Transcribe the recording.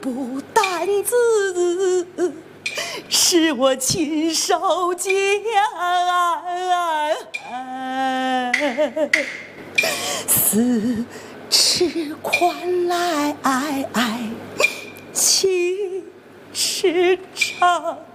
不单子是我亲手将，4尺宽来，7尺长。